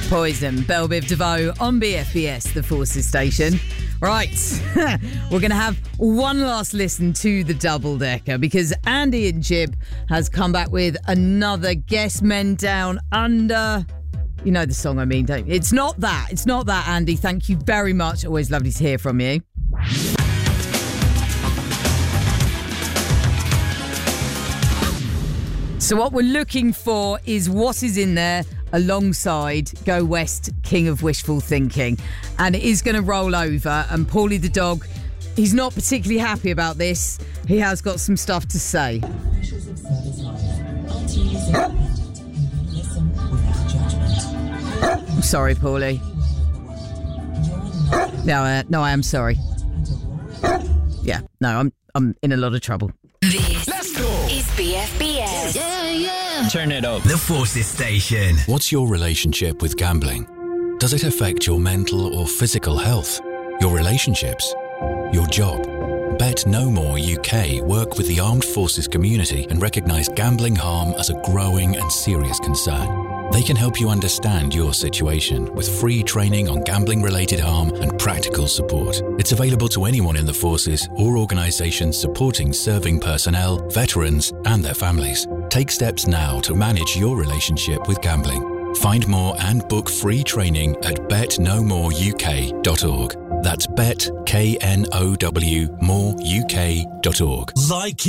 Poison, Belle Biv DeVoe on BFBS, the Forces station. Right, we're going to have one last listen to the double-decker because Andy and Jib has come back with another Guess Men Down Under. You know the song I mean, don't you? It's not that, Andy. Thank you very much. Always lovely to hear from you. So what we're looking for is what is in there alongside Go West, King of Wishful Thinking. And it is going to roll over. And Paulie the dog, he's not particularly happy about this. He has got some stuff to say. I'm sorry, Paulie. No, I am sorry. Yeah, no, I'm in a lot of trouble. This Let's go. is BFBS. Yeah. Turn it up. The Forces station. What's your relationship with gambling? Does it affect your mental or physical health? Your relationships? Your job? Bet No More UK work with the armed forces community and recognise gambling harm as a growing and serious concern. They can help you understand your situation with free training on gambling-related harm and practical support. It's available to anyone in the forces or organisations supporting serving personnel, veterans and their families. Take steps now to manage your relationship with gambling. Find more and book free training at betnomoreuk.org. That's bet, KNOW, moreuk.org. Like